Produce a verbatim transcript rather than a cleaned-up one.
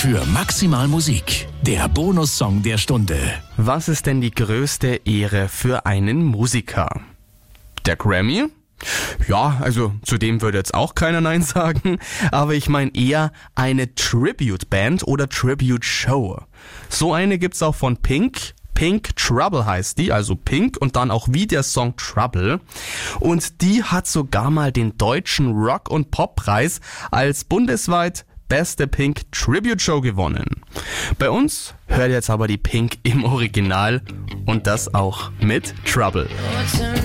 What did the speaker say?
für Maximal Musik, der Bonussong der Stunde. Was ist denn die größte Ehre für einen Musiker? Der Grammy? Ja, also zu dem würde jetzt auch keiner Nein sagen, aber ich meine eher eine Tribute-Band oder Tribute-Show. So eine gibt's auch von Pink. Pink Trouble heißt die, also Pink und dann auch wie der Song Trouble. Und die hat sogar mal den deutschen Rock- und Poppreis als bundesweit beste Pink Tribute Show gewonnen. Bei uns hört jetzt aber die Pink im Original und das auch mit Trouble. What's in